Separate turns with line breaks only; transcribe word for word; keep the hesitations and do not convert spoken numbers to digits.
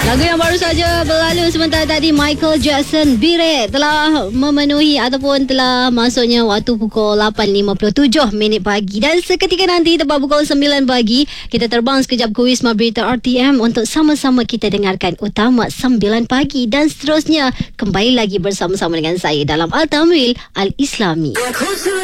Lagu yang baru saja berlalu sebentar tadi, Michael Jackson, Beat It, telah memenuhi ataupun telah masuknya waktu pukul lapan lima puluh tujuh minit pagi. Dan seketika nanti tepat pukul sembilan pagi, kita terbang sekejap ke Wisma Berita R T M untuk sama-sama kita dengarkan Utama sembilan pagi. Dan seterusnya kembali lagi bersama-sama dengan saya dalam Al-Tamil Al-Islami.